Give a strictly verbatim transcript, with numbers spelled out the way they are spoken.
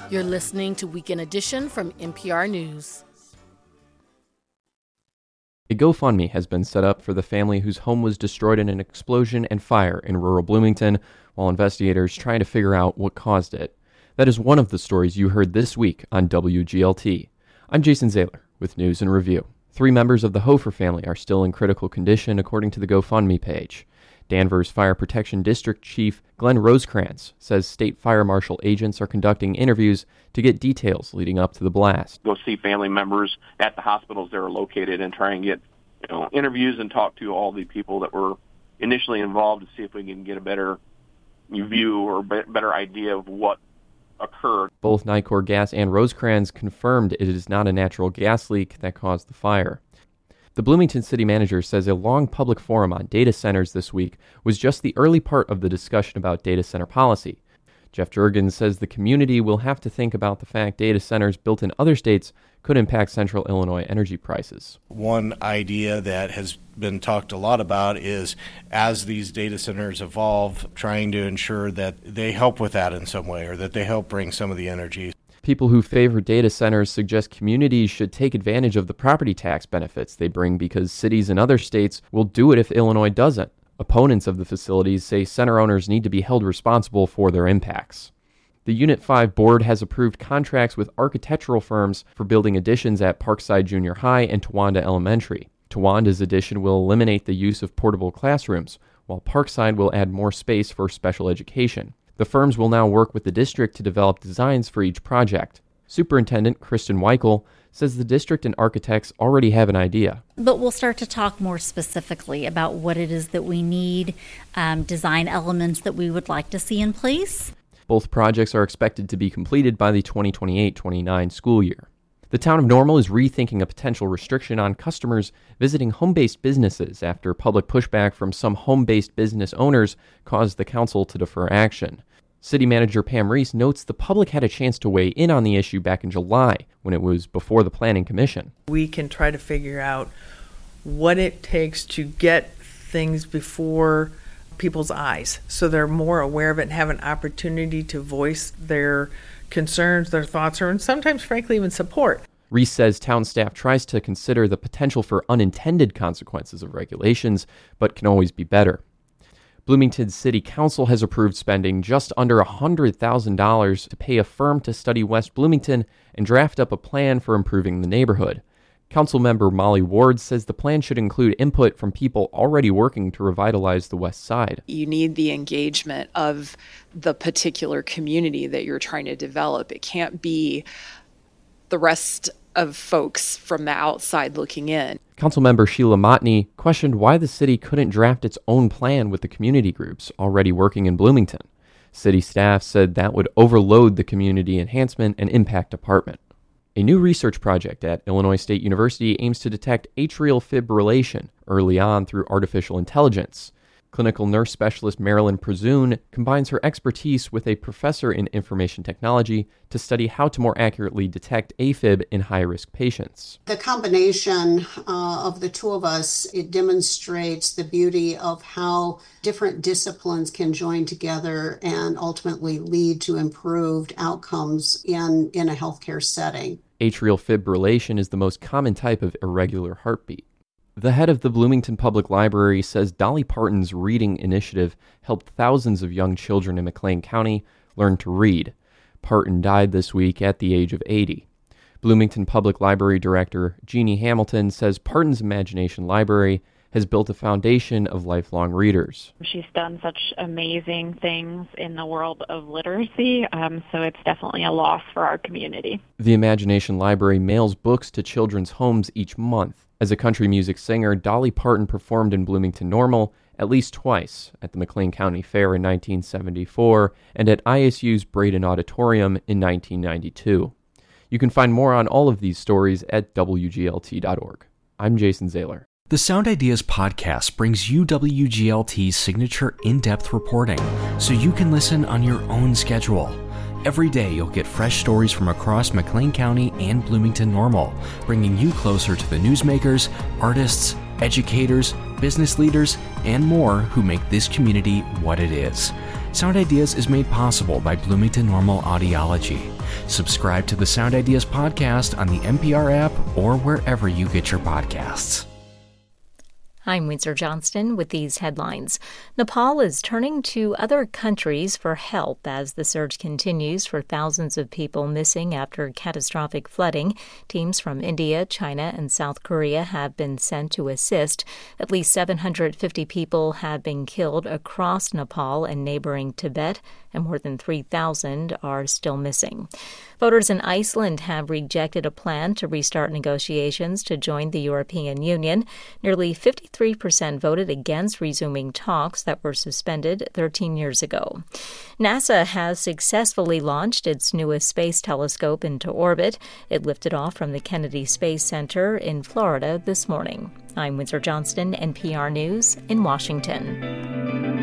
You're listening to Weekend Edition from N P R News. A GoFundMe has been set up for the family whose home was destroyed in an explosion and fire in rural Bloomington, while investigators try to figure out what caused it. That is one of the stories you heard this week on W G L T. I'm Jason Zahler with News and Review. Three members of the Hofer family are still in critical condition, according to the GoFundMe page. Danvers Fire Protection District Chief Glenn Rosecrans says state fire marshal agents are conducting interviews to get details leading up to the blast. Go see family members at the hospitals that are located and try and get you know, interviews and talk to all the people that were initially involved to see if we can get a better view or better idea of what occurred. Both Nicor Gas and Rosecrans confirmed it is not a natural gas leak that caused the fire. The Bloomington city manager says a long public forum on data centers this week was just the early part of the discussion about data center policy. Jeff Jurgens says the community will have to think about the fact data centers built in other states could impact central Illinois energy prices. One idea that has been talked a lot about is, as these data centers evolve, trying to ensure that they help with that in some way, or that they help bring some of the energy. People who favor data centers suggest communities should take advantage of the property tax benefits they bring because cities in other states will do it if Illinois doesn't. Opponents of the facilities say center owners need to be held responsible for their impacts. The Unit five board has approved contracts with architectural firms for building additions at Parkside Junior High and Towanda Elementary. Towanda's addition will eliminate the use of portable classrooms, while Parkside will add more space for special education. The firms will now work with the district to develop designs for each project. Superintendent Kristen Weichel says the district and architects already have an idea. But we'll start to talk more specifically about what it is that we need, um, design elements that we would like to see in place. Both projects are expected to be completed by the twenty twenty-eight twenty-nine school year. The town of Normal is rethinking a potential restriction on customers visiting home-based businesses after public pushback from some home-based business owners caused the council to defer action. City Manager Pam Reese notes the public had a chance to weigh in on the issue back in July when it was before the Planning Commission. We can try to figure out what it takes to get things before people's eyes so they're more aware of it and have an opportunity to voice their concerns, their thoughts, or and sometimes, frankly, even support. Reese says town staff tries to consider the potential for unintended consequences of regulations, but can always be better. Bloomington City Council has approved spending just under one hundred thousand dollars to pay a firm to study West Bloomington and draft up a plan for improving the neighborhood. Councilmember Molly Ward says the plan should include input from people already working to revitalize the West Side. You need the engagement of the particular community that you're trying to develop. It can't be the rest of folks from the outside looking in. Councilmember Sheila Motney questioned why the city couldn't draft its own plan with the community groups already working in Bloomington. City staff said that would overload the community enhancement and impact department. A new research project at Illinois State University aims to detect atrial fibrillation early on through artificial intelligence. Clinical nurse specialist Marilyn Prezoon combines her expertise with a professor in information technology to study how to more accurately detect AFib in high-risk patients. The combination uh, of the two of us, it demonstrates the beauty of how different disciplines can join together and ultimately lead to improved outcomes in, in a healthcare setting. Atrial fibrillation is the most common type of irregular heartbeat. The head of the Bloomington Public Library says Dolly Parton's reading initiative helped thousands of young children in McLean County learn to read. Parton died this week at the age of eighty. Bloomington Public Library Director Jeannie Hamilton says Parton's Imagination Library has built a foundation of lifelong readers. She's done such amazing things in the world of literacy, um, so it's definitely a loss for our community. The Imagination Library mails books to children's homes each month. As a country music singer, Dolly Parton performed in Bloomington Normal at least twice, at the McLean County Fair in nineteen seventy-four and at I S U's Braden Auditorium in nineteen ninety-two. You can find more on all of these stories at W G L T dot org. I'm Jason Zahler. The Sound Ideas podcast brings you W G L T's signature in-depth reporting, so you can listen on your own schedule. Every day you'll get fresh stories from across McLean County and Bloomington Normal, bringing you closer to the newsmakers, artists, educators, business leaders, and more who make this community what it is. Sound Ideas is made possible by Bloomington Normal Audiology. Subscribe to the Sound Ideas podcast on the N P R app or wherever you get your podcasts. I'm Windsor Johnston with these headlines. Nepal is turning to other countries for help as the search continues for thousands of people missing after catastrophic flooding. Teams from India, China, and South Korea have been sent to assist. At least seven hundred fifty people have been killed across Nepal and neighboring Tibet, and more than three thousand are still missing. Voters in Iceland have rejected a plan to restart negotiations to join the European Union. Nearly fifty-three percent voted against resuming talks that were suspended thirteen years ago. NASA has successfully launched its newest space telescope into orbit. It lifted off from the Kennedy Space Center in Florida this morning. I'm Windsor Johnston, N P R News in Washington.